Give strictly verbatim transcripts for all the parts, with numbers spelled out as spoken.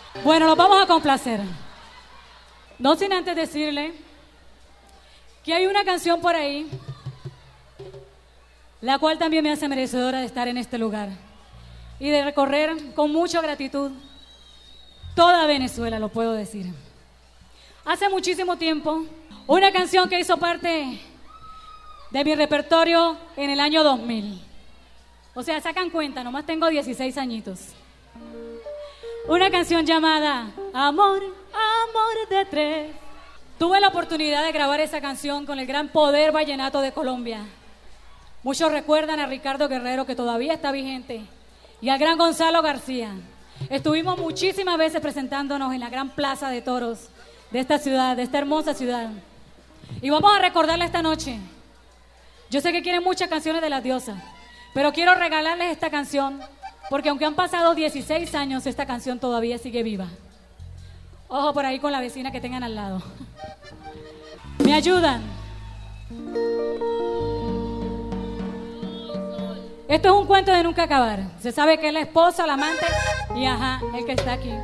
Bueno, los vamos a complacer. No sin antes decirle que hay una canción por ahí, la cual también me hace merecedora de estar en este lugar y de recorrer con mucha gratitud toda Venezuela, lo puedo decir. Hace muchísimo tiempo, una canción que hizo parte de mi repertorio en el año dos mil. O sea, sacan cuenta, nomás tengo dieciséis añitos. Una canción llamada Amor, Amor de Tres. Tuve la oportunidad de grabar esa canción con el gran Poder Vallenato de Colombia. Muchos recuerdan a Ricardo Guerrero, que todavía está vigente, y al gran Gonzalo García. Estuvimos muchísimas veces presentándonos en la gran plaza de toros de esta ciudad, de esta hermosa ciudad. Y vamos a recordarla esta noche. Yo sé que quieren muchas canciones de las diosas, pero quiero regalarles esta canción, porque aunque han pasado dieciséis años, esta canción todavía sigue viva. Ojo por ahí con la vecina que tengan al lado. ¿Me ayudan? Esto es un cuento de nunca acabar. Se sabe que es la esposa, la amante y ajá, el que está aquí.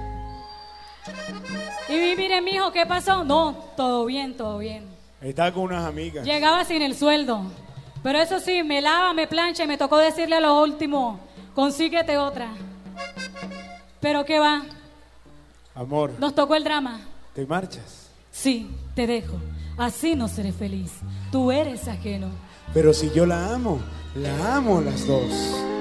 Y miren, mijo, ¿qué pasó? No, todo bien, todo bien. Está con unas amigas. Llegaba sin el sueldo. Pero eso sí, me lava, me plancha y me tocó decirle a lo último, consíguete otra. Pero ¿qué va? Amor. Nos tocó el drama. ¿Te marchas? Sí, te dejo. Así no seré feliz. Tú eres ajeno. Pero si yo la amo, la amo las dos.